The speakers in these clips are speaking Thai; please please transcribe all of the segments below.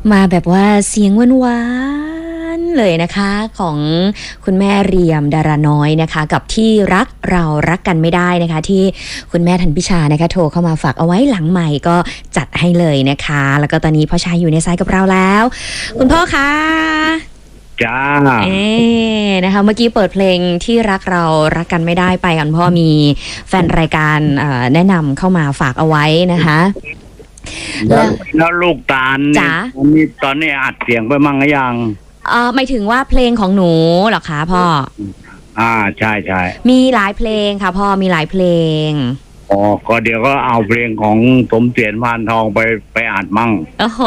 มาแบบว่าเสียงหวานๆเลยนะคะของคุณแม่เรียมดาราน้อยนะคะกับที่รักเรารักกันไม่ได้นะคะที่คุณแม่ธันพิชานะคะโทรเข้ามาฝากเอาไว้หลังใหม่ก็จัดให้เลยนะคะแล้วก็ตอนนี้พ่อชายอยู่ในสายกับเราแล้วคุณพ่อคะจ้านะคะเมื่อกี้เปิดเพลงที่รักเรารักกันไม่ได้ไปกันพ่อมีแฟนรายการแนะนำเข้ามาฝากเอาไว้นะคะแล้วลูกตาลจ๋าตอนนี้อัดเสียงไปมั่งหรือยังหมายถึงว่าเพลงของหนูเหรอคะพ่อใช่ใช่มีหลายเพลงค่ะพ่อมีหลายเพลงก็เดี๋ยวก็เอาเพลงของสมเสียรพานทองไปอัดมั่งโอ้โห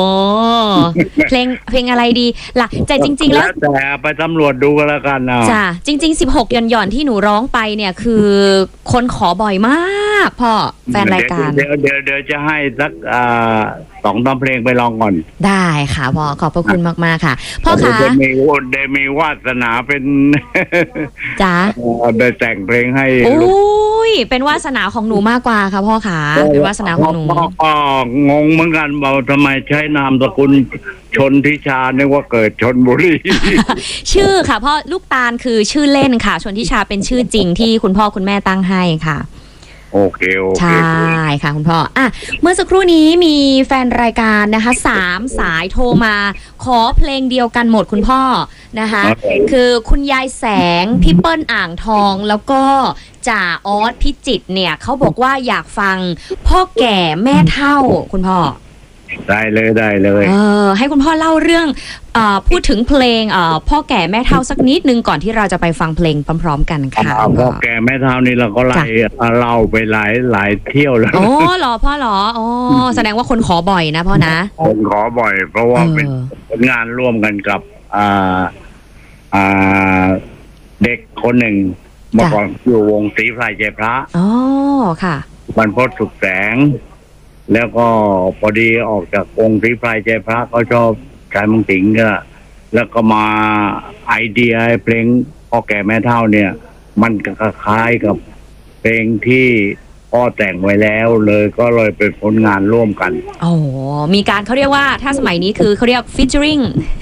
เพลงอะไรดีล่ะแต่จริงๆแล้วแต่ไปตำรวจดูกันแล้วกันนะจ้ะจริงๆ16หย่อนๆที่หนูร้องไปเนี่ยคือคนขอบ่อยมากพ่อแฟนรายการเดี๋ยวจะให้สัก2-3เพลงไปลองก่อนได้ค่ะพ่อขอบพระคุณมากๆค่ะพ่อคะได้มีวาสนาเป็นจ้าได้แต่งเพลงให้ลูกเป็นวาสนาของหนูมากกว่าค่ะพ่อขาเป็นวาสนาของหนูก็งงเหมือนกันว่าทำไมใช้นามสกุลชนทิชานึกว่าเกิดชนบุรีชื่อค่ะพ่อลูกตาลคือชื่อเล่นค่ะชนทิชาเป็นชื่อจริงที่คุณพ่อคุณแม่ตั้งให้ค่ะโอเคใช่ค่ะคุณพ่อเมื่อสักครู่นี้มีแฟนรายการนะคะ3 สายโทรมาขอเพลงเดียวกันหมดคุณพ่อนะคะคือคุณยายแสงพี่เปิ้ลอ่างทองแล้วก็จ่าออสพิจิตรเนี่ยเขาบอกว่าอยากฟังพ่อแก่แม่เฒ่าคุณพ่อได้เลยให้คุณพ่อเล่าเรื่องพูดถึงเพลงพ่อแก่แม่เฒ่าสักนิดนึงก่อนที่เราจะไปฟังเพลงพร้อมๆกันค่ะพ่อแก่แม่เฒ่านี่เราก็เล่าไปหลายเที่ยวแล้วเหรอพ่อเหรอแสดงว่าคนขอบ่อยนะพ่อนะคนขอบ่อยเพราะว่าเป็นงานร่วมกันกับเด็กคนหนึ่งเมื่อก่อนอยู่วงศรีไพรใจพระค่ะบรรพตสุขแสงแล้วก็พอดีออกจากวงศรีไพรใจพระเขาชอบชายมังสิงก็แล้วก็มาไอเดียเพลงพ่อแก่แม่เฒ่าเนี่ยมันคล้ายกับเพลงที่พ่อแต่งไว้แล้วก็เลยเป็นผลงานร่วมกันมีการเขาเรียกว่าถ้าสมัยนี้คือเขาเรียก featuring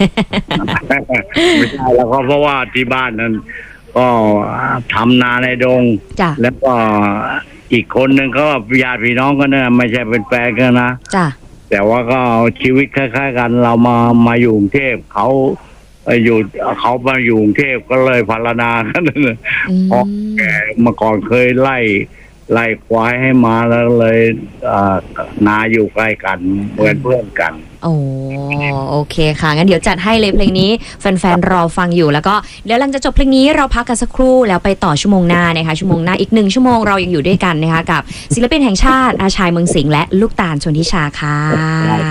ไม่ใช่แล้วก็เพราะว่าที่บ้านนั้นก็ทำนาในดงแล้วก็อีกคนหนึ่งก็ญาติพี่น้องกันนะไม่ใช่เป็นแฟนกันนะแต่ว่าก็ชีวิตคล้ายๆกันเรามาอยู่กรุงเทพเขามาอยู่กรุงเทพก็เลยพรรณนากันเพราะแกเมื่อก่อนเคยไล่ควายให้มาแล้วเลยนาอยู่ใกล้กันเหมือนเพื่อนกันโอเคค่ะงั้นเดี๋ยวจัดให้เลยเพลงนี้แฟนๆรอฟังอยู่แล้วก็เดี๋ยวหลังจากจบเพลงนี้เราพักกันสักครู่แล้วไปต่อชั่วโมงหน้านะคะชั่วโมงหน้าอีก1 ชั่วโมงเรายังอยู่ด้วยกันนะคะกับศิลปินแห่งชาติอาชายเมืองสิงห์และลูกตาลชนทิชาค่ะ